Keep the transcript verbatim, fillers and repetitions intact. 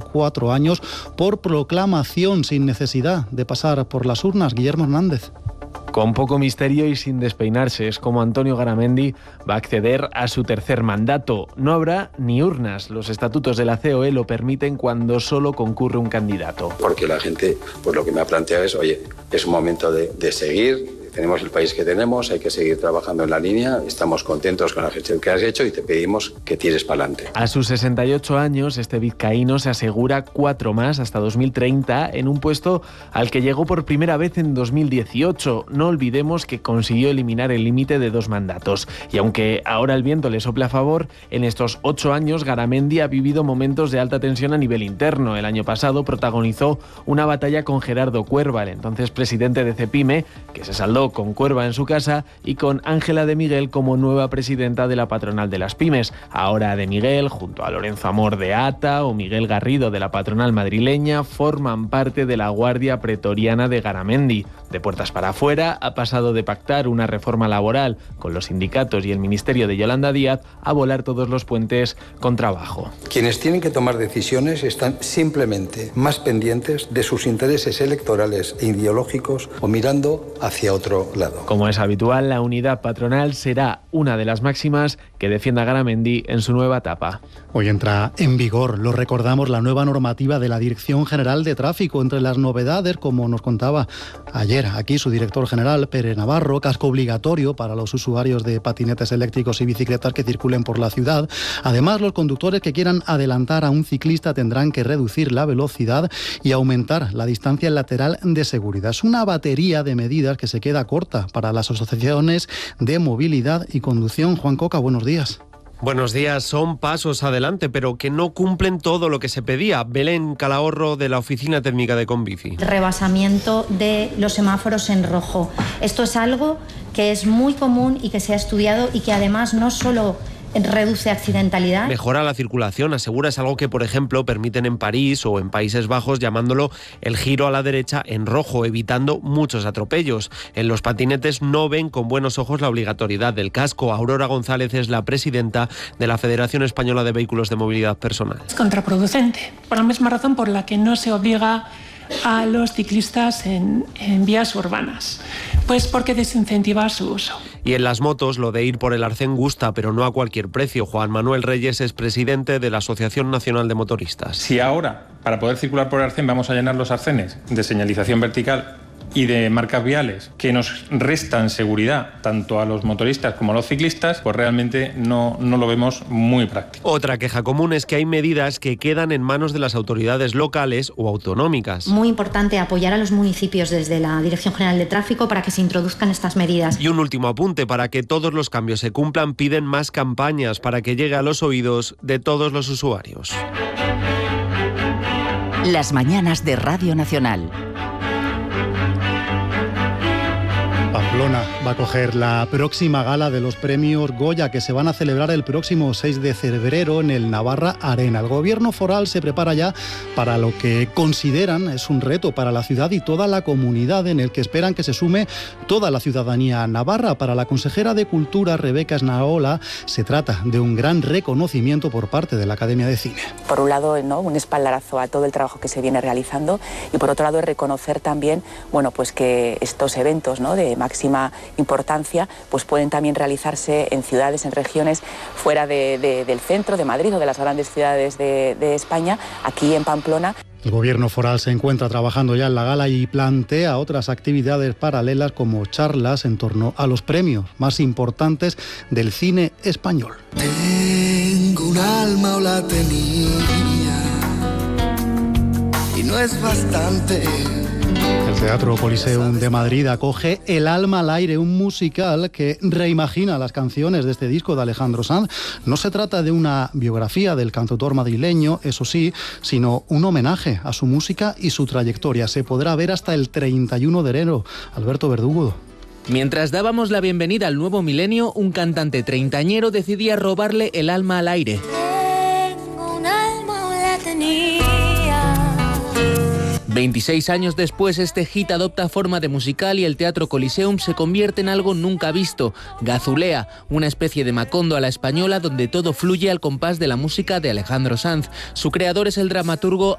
cuatro años por proclamación, sin necesidad de pasar por las urnas. Guillermo Hernández. Con poco misterio y sin despeinarse, es como Antonio Garamendi va a acceder a su tercer mandato. No habrá ni urnas. Los estatutos de la C O E lo permiten cuando solo concurre un candidato. Porque la gente, pues lo que me ha planteado es, oye, es un momento de, de seguir. Tenemos el país que tenemos, hay que seguir trabajando en la línea, estamos contentos con la gestión que has hecho y te pedimos que tires para adelante. A sus sesenta y ocho años, este vizcaíno se asegura cuatro más hasta dos mil treinta en un puesto al que llegó por primera vez en dos mil dieciocho. No olvidemos que consiguió eliminar el límite de dos mandatos. Y aunque ahora el viento le sopla a favor, en estos ocho años Garamendi ha vivido momentos de alta tensión a nivel interno. El año pasado protagonizó una batalla con Gerardo Cuerva, el entonces presidente de Cepime, que se saldó con Cuerva en su casa y con Ángela de Miguel como nueva presidenta de la patronal de las pymes. Ahora de Miguel, junto a Lorenzo Amor de ATA o Miguel Garrido de la patronal madrileña, forman parte de la guardia pretoriana de Garamendi. De puertas para afuera, ha pasado de pactar una reforma laboral con los sindicatos y el ministerio de Yolanda Díaz a volar todos los puentes con trabajo. Quienes tienen que tomar decisiones están simplemente más pendientes de sus intereses electorales e ideológicos o mirando hacia otro lado. Como es habitual, la unidad patronal será una de las máximas que defienda Garamendi en su nueva etapa. Hoy entra en vigor, lo recordamos, la nueva normativa de la Dirección General de Tráfico. Entre las novedades, como nos contaba ayer aquí su director general, Pere Navarro, casco obligatorio para los usuarios de patinetes eléctricos y bicicletas que circulen por la ciudad. Además, los conductores que quieran adelantar a un ciclista tendrán que reducir la velocidad y aumentar la distancia lateral de seguridad. Es una batería de medidas que se queda corta para las asociaciones de movilidad y conducción. Juan Coca, buenos días. Buenos días, son pasos adelante, pero que no cumplen todo lo que se pedía. Belén Calahorro, de la Oficina Técnica de Conbici. Rebasamiento de los semáforos en rojo. Esto es algo que es muy común y que se ha estudiado y que además no solo reduce accidentalidad. Mejora la circulación, asegura, es algo que, por ejemplo, permiten en París o en Países Bajos, llamándolo el giro a la derecha en rojo, evitando muchos atropellos. En los patinetes no ven con buenos ojos la obligatoriedad del casco. Aurora González es la presidenta de la Federación Española de Vehículos de Movilidad Personal. Es contraproducente, por la misma razón por la que no se obliga a los ciclistas en, en vías urbanas, pues porque desincentiva su uso. Y en las motos, lo de ir por el arcén gusta, pero no a cualquier precio. Juan Manuel Reyes es presidente de la Asociación Nacional de Motoristas. Si ahora, para poder circular por el arcén, vamos a llenar los arcenes de señalización vertical y de marcas viales que nos restan seguridad tanto a los motoristas como a los ciclistas, pues realmente no, no lo vemos muy práctico. Otra queja común es que hay medidas que quedan en manos de las autoridades locales o autonómicas. Muy importante apoyar a los municipios desde la Dirección General de Tráfico para que se introduzcan estas medidas. Y un último apunte, para que todos los cambios se cumplan, piden más campañas para que llegue a los oídos de todos los usuarios. Las mañanas de Radio Nacional. Pamplona va a coger la próxima gala de los premios Goya, que se van a celebrar el próximo seis de febrero en el Navarra Arena. El gobierno foral se prepara ya para lo que consideran es un reto para la ciudad y toda la comunidad, en el que esperan que se sume toda la ciudadanía navarra. Para la consejera de Cultura, Rebeca Esnaola, se trata de un gran reconocimiento por parte de la Academia de Cine. Por un lado, ¿no?, un espaldarazo a todo el trabajo que se viene realizando, y por otro lado, reconocer también, bueno, pues que estos eventos, ¿no?, de máxima importancia, pues pueden también realizarse en ciudades, en regiones fuera de, de, del centro, de Madrid o de las grandes ciudades de, de España, aquí en Pamplona. El gobierno foral se encuentra trabajando ya en la gala y plantea otras actividades paralelas, como charlas en torno a los premios más importantes del cine español. Tengo un alma o la tenía y no es bastante. El Teatro Coliseum de Madrid acoge El alma al aire, un musical que reimagina las canciones de este disco de Alejandro Sanz. No se trata de una biografía del cantautor madrileño, eso sí, sino un homenaje a su música y su trayectoria. Se podrá ver hasta el treinta y uno de enero. Alberto Verdugo. Mientras dábamos la bienvenida al nuevo milenio, un cantante treintañero decidía robarle el alma al aire. Tengo un alma o la tenía. veintiséis años después, este hit adopta forma de musical y el Teatro Coliseum se convierte en algo nunca visto. Gazulea, una especie de Macondo a la española donde todo fluye al compás de la música de Alejandro Sanz. Su creador es el dramaturgo